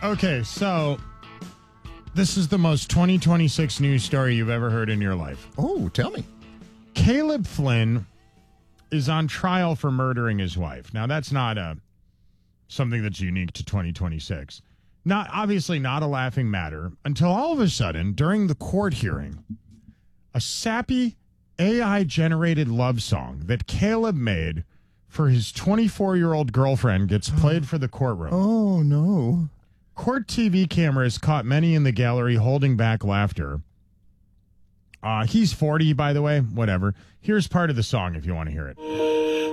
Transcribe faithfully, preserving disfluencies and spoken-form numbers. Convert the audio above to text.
Okay, so this is the most twenty twenty-six news story you've ever heard in your life. Oh, tell me. Caleb Flynn is on trial for murdering his wife. Now, that's not a something that's unique to twenty twenty-six. Not obviously not a laughing matter until all of a sudden, during the court hearing, a sappy A I-generated love song that Caleb made for his twenty-four-year-old girlfriend gets played for the courtroom. Oh, no. Court T V cameras caught many in the gallery holding back laughter. Uh, he's forty, by the way. Whatever. Here's part of the song if you want to hear it.